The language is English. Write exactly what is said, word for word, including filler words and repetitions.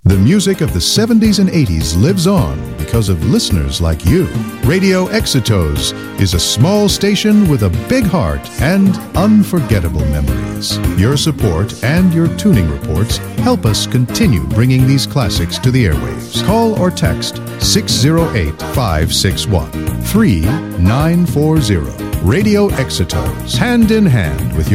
The music of the seventies and eighties lives on because of listeners like you. Radio Exitos is a small station with a big heart and unforgettable memories. Your support and your tuning reports help us continue bringing these classics to the airwaves. Call or text six oh eight, five six one, three nine four zero. Radio Exitos, hand in hand with your